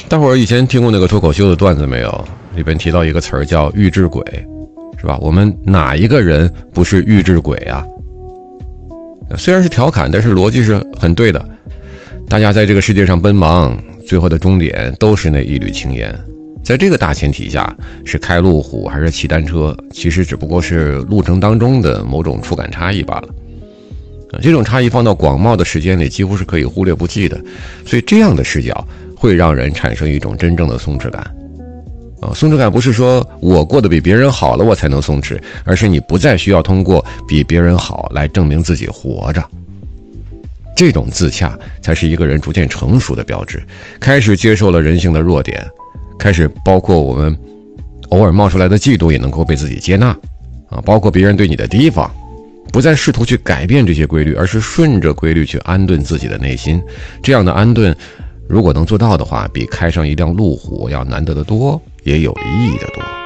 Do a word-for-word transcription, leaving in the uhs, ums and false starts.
大伙儿以前听过那个脱口秀的段子没有？里边提到一个词儿叫预制鬼，是吧？我们哪一个人不是预制鬼啊？虽然是调侃，但是逻辑是很对的。大家在这个世界上奔忙，最后的终点都是那一缕青烟。在这个大前提下，是开路虎还是骑单车，其实只不过是路程当中的某种触感差异罢了。这种差异放到广袤的时间里几乎是可以忽略不计的，所以这样的视角会让人产生一种真正的松弛感。啊，松弛感不是说我过得比别人好了我才能松弛，而是你不再需要通过比别人好来证明自己活着。这种自洽才是一个人逐渐成熟的标志，开始接受了人性的弱点，开始包括我们偶尔冒出来的嫉妒也能够被自己接纳啊，包括别人对你的提防，不再试图去改变这些规律，而是顺着规律去安顿自己的内心。这样的安顿如果能做到的话，比开上一辆路虎要难得的多，也有意义的多。